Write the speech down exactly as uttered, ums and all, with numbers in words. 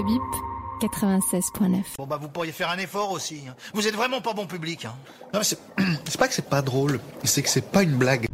Bip quatre-vingt-seize point neuf. Bon bah vous pourriez faire un effort aussi. Vous êtes vraiment pas bon public. Hein. Non, mais c'est, c'est pas que c'est pas drôle, c'est que c'est pas une blague.